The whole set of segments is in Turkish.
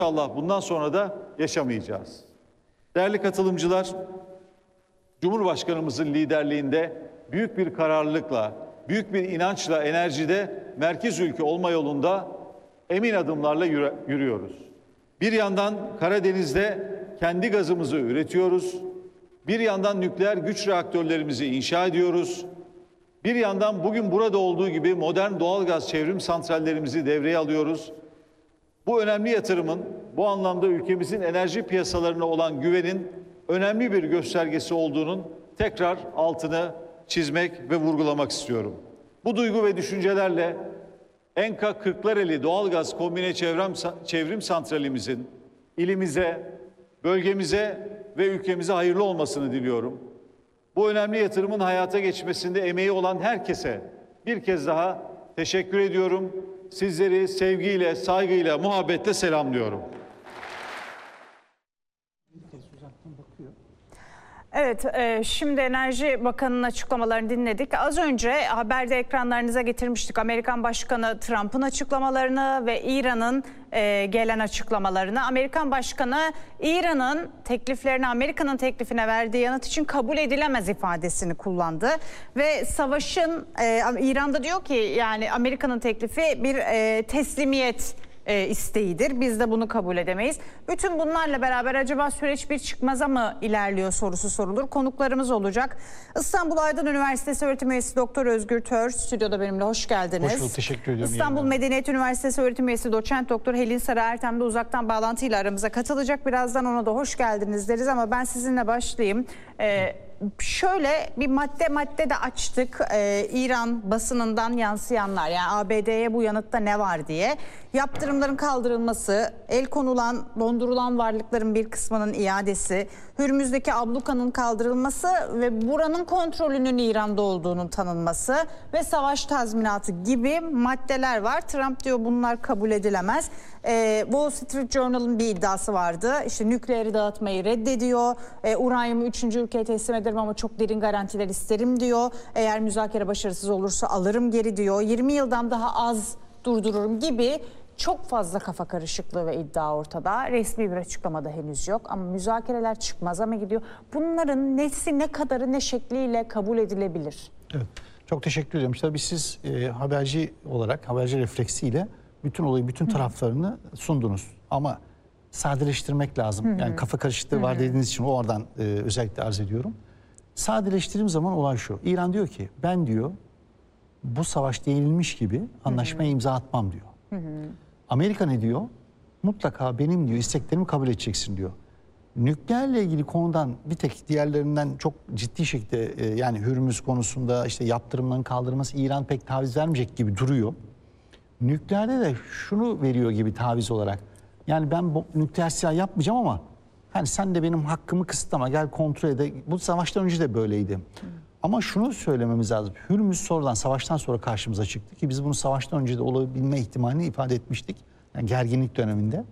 İnşallah bundan sonra da yaşamayacağız. Değerli katılımcılar, Cumhurbaşkanımızın liderliğinde büyük bir kararlılıkla, büyük bir inançla, enerjide merkez ülke olma yolunda emin adımlarla yürüyoruz. Bir yandan Karadeniz'de kendi gazımızı üretiyoruz. Bir yandan nükleer güç reaktörlerimizi inşa ediyoruz. Bir yandan bugün burada olduğu gibi modern doğalgaz çevrim santrallerimizi devreye alıyoruz. Bu önemli yatırımın bu anlamda ülkemizin enerji piyasalarına olan güvenin önemli bir göstergesi olduğunun tekrar altını çizmek ve vurgulamak istiyorum. Bu duygu ve düşüncelerle Enka Kırklareli Doğalgaz Kombine Çevrim Santralimizin ilimize, bölgemize ve ülkemize hayırlı olmasını diliyorum. Bu önemli yatırımın hayata geçmesinde emeği olan herkese bir kez daha teşekkür ediyorum. Sizleri sevgiyle, saygıyla, muhabbetle selamlıyorum. Evet, şimdi Enerji Bakanı'nın açıklamalarını dinledik. Az önce haberde ekranlarınıza getirmiştik Amerikan Başkanı Trump'ın açıklamalarını ve İran'ın gelen açıklamalarını. Amerikan Başkanı İran'ın tekliflerini, Amerika'nın teklifine verdiği yanıt için kabul edilemez ifadesini kullandı. Ve savaşın, İran'da diyor ki yani Amerika'nın teklifi bir teslimiyet isteğidir. Biz de bunu kabul edemeyiz. Bütün bunlarla beraber acaba süreç bir çıkmaza mı ilerliyor sorusu sorulur. Konuklarımız olacak. İstanbul Aydın Üniversitesi öğretim üyesi Doktor Özgür Tör stüdyoda benimle, hoş geldiniz. Hoş bulduk, teşekkür ediyorum. İstanbul Medeniyet Üniversitesi öğretim üyesi Doçent Doktor Helin Sarı Ertem de uzaktan bağlantıyla aramıza katılacak. Birazdan ona da hoş geldiniz deriz ama ben sizinle başlayayım. Şöyle bir madde de açtık. İran basınından yansıyanlar, yani ABD'ye bu yanıtta ne var diye. Yaptırımların kaldırılması, el konulan, dondurulan varlıkların bir kısmının iadesi, Hürmüz'deki ablukanın kaldırılması ve buranın kontrolünün İran'da olduğunun tanınması ve savaş tazminatı gibi maddeler var. Trump diyor bunlar kabul edilemez. Wall Street Journal'ın bir iddiası vardı. İşte nükleeri dağıtmayı reddediyor. Uranyumu 3. ülkeye teslim ederim ama çok derin garantiler isterim diyor. Eğer müzakere başarısız olursa alırım geri diyor. 20 yıldan daha az durdururum gibi çok fazla kafa karışıklığı ve iddia ortada. Resmi bir açıklamada henüz yok ama müzakereler çıkmaza mı gidiyor? Bunların nesi, ne kadarı, ne şekliyle kabul edilebilir? Evet, çok teşekkür ediyorum. Tabii siz haberci olarak, haberci refleksiyle bütün olayı, bütün taraflarını sundunuz. Ama sadeleştirmek lazım. Yani kafa karışıklığı var dediğiniz için oradan özellikle arz ediyorum. Sadeleştirdiğim zaman olay şu. İran diyor ki ben diyor bu savaş değinilmiş gibi anlaşmaya imza atmam diyor. Amerika ne diyor? Mutlaka benim diyor isteklerimi kabul edeceksin diyor. Nükleerle ilgili konudan bir tek diğerlerinden çok ciddi şekilde yani Hürmüz konusunda işte yaptırımların kaldırılması İran pek taviz vermeyecek gibi duruyor. Nükleerde de şunu veriyor gibi taviz olarak. Yani ben bu nükleer silah yapmayacağım ama hani sen de benim hakkımı kısıtlama, gel kontrol ede. Bu savaştan önce de böyleydi. Ama şunu söylememiz lazım. Hürmüz sonradan, savaştan sonra karşımıza çıktı ki biz bunu savaştan önce de olabilme ihtimalini ifade etmiştik. Yani gerginlik döneminde.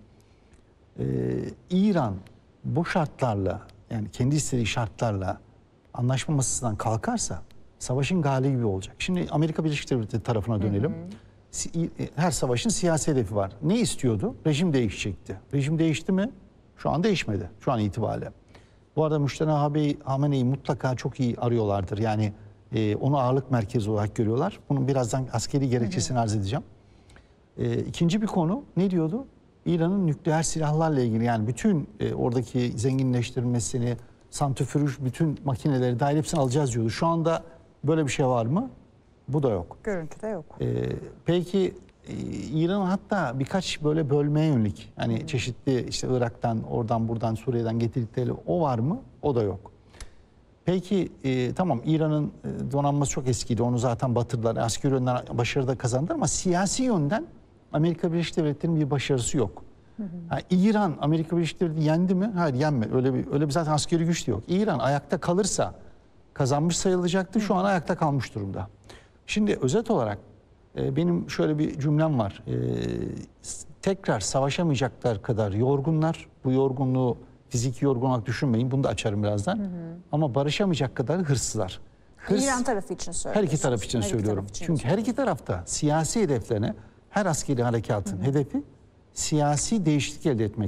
İran bu şartlarla, yani kendi istediği şartlarla anlaşma masasından kalkarsa savaşın galibi olacak. Şimdi Amerika Birleşik Devletleri tarafına dönelim. Her savaşın siyasi hedefi var. Ne istiyordu? Rejim değişecekti. Rejim değişti mi? Şu an değişmedi. Şu an itibariyle. Bu arada Müştena Hamene'yi mutlaka çok iyi arıyorlardır. Yani onu ağırlık merkezi olarak görüyorlar. Bunun birazdan askeri gerekçesini arz edeceğim. İkinci bir konu ne diyordu? İran'ın nükleer silahlarla ilgili, yani bütün oradaki zenginleştirilmesini, santrifüj, bütün makineleri dahil hepsini alacağız diyordu. Şu anda böyle bir şey var mı? Bu da yok. Görüntüde yok. Peki İran hatta birkaç böyle bölmeye yönelik, hani çeşitli işte Irak'tan, oradan buradan, Suriye'den getirdikleri o var mı? O da yok. Peki tamam, İran'ın donanması çok eskiydi. Onu zaten batırdılar. Askeri yönden başarı da kazandılar ama siyasi yönden Amerika Birleşik Devletleri'nin bir başarısı yok. Yani İran Amerika Birleşik Devletleri yendi mi? Hayır, yenmedi. Öyle bir zaten askeri güç de yok. İran ayakta kalırsa kazanmış sayılacaktı. Şu an ayakta kalmış durumda. Şimdi özet olarak benim şöyle bir cümlem var. Tekrar savaşamayacaklar kadar yorgunlar. Bu yorgunluğu fiziki yorgun olarak düşünmeyin. Bunu da açarım birazdan. Ama barışamayacak kadar hırslılar. İran tarafı için söylüyorum. Her iki taraf için söylüyorum. Çünkü her iki tarafta siyasi hedeflerine, her askeri harekatın hedefi siyasi değişiklik elde etmek.